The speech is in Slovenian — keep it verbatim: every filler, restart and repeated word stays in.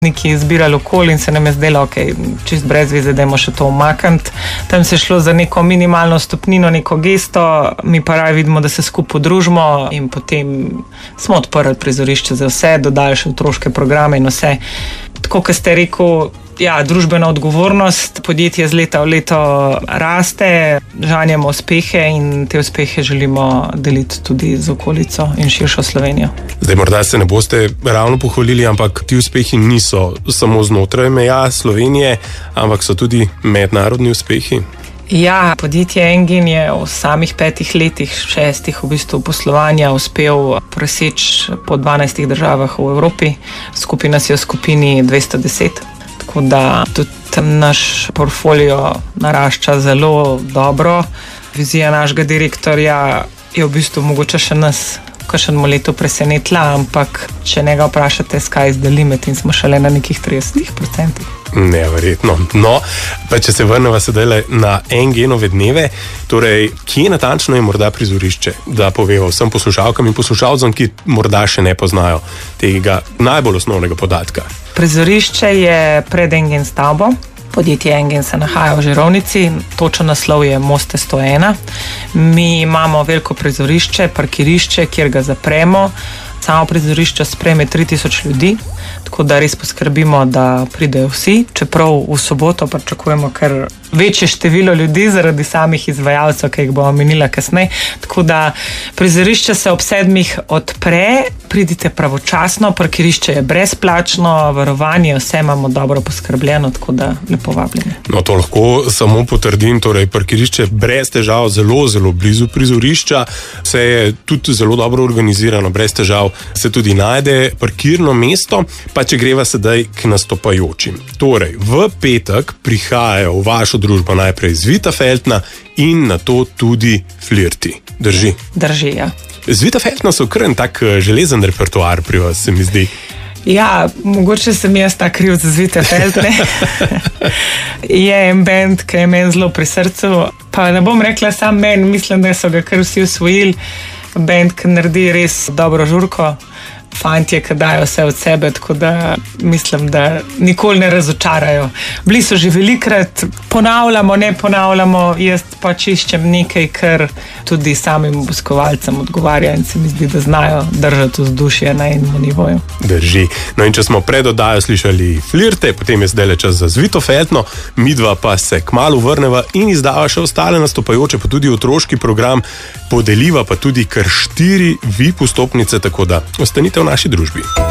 Neki zbirali okoli in se nam je zdelo, ok, čist brez veze, dajmo še to umakniti. Tam se je šlo za neko minimalno stopnino, neko gesto, mi pa raje vidimo, da se skupaj podružimo in potem smo odprli prizorišče za vse, dodali še otroške programe in vse. Tako, kot ste rekel, ja, družbena odgovornost, podjetje z leta v leto raste, žanjemo uspehe in te uspehe želimo deliti tudi z okolico in širšo Slovenijo. Zdaj morda se ne boste ravno pohvalili, ampak ti uspehi niso samo znotraj meja Slovenije, ampak so tudi mednarodni uspehi. Ja, podjetje Engin je v samih petih letih, šestih v bistvu poslovanja uspel preseči po dvanajstih državah v Evropi. Skupaj nas je v skupini dvesto deset. Tako da tudi tam naš portfolio narašča zelo dobro. Vizija našega direktorja je v bistvu mogoče še nas v kakšnem letu presenetila, ampak če njega vprašate, sky is the limit in smo šele na nekih trideset procentih. Neverjetno. No, pa če se vrnemo sedaj na Enginove dneve, torej, kje natančno je morda prizorišče, da povejo vsem poslušalkam in poslušalcem, ki morda še ne poznajo tega najbolj osnovnega podatka? Prizorišče je pred Engin stavbo. Podjetje Engin se nahaja v Žirovnici, točen naslov je Moste sto ena. Mi imamo veliko prizorišče, parkirišče, kjer ga zapremo. Samo prizorišče sprejme tri tisoč ljudi, tako da res poskrbimo, da pridejo vsi, čeprav v soboto pričakujemo kar večje število ljudi zaradi samih izvajalcev, ki jih bomo omenila kasneje. Tako da prizorišče se ob sedmih odpre, pridite pravočasno, parkirišče je brezplačno, varovanje, vse imamo dobro poskrbljeno, tako da lepo vabljeni. No, to lahko samo potrdim, torej parkirišče brez težav, zelo, zelo blizu prizorišča, vse je tudi zelo dobro organizirano, brez težav se tudi najde parkirno mesto, pa če greva sedaj k nastopajočim. Torej, v petek prihajajo v vašo družbo najprej Zvita Feltna in nato tudi Flirti. Drži? Drži, ja. Zvita Feltna so kar en tak železen repertoar pri vas, se mi zdi. Ja, mogoče sem jaz ta kriv za Zvite Feltne. Je en band, ki je meni zelo pri srcu, pa ne bom rekla sam meni, mislim, da so ga kar vsi usvojili. Band, ki naredi res dobro žurko, fantje, ki dajo vse od sebe, tako da mislim, da nikoli ne razočarajo. Bili so že velikrat, ponavljamo, ne ponavljamo, jaz pač iščem nekaj, kar tudi samim obiskovalcem odgovarja in se mi zdi, da znajo držati vzdušje na enem nivoju. Drži. No in če smo pred oddajo slišali Flirte, potem je zdaj le čas za Zvito Feltno, midva pa se kmalu vrneva in izdava še ostale nastopajoče, pa tudi otroški program, podeliva pa tudi kar štiri V I P vstopnice, tako da ostanite v naši družbi.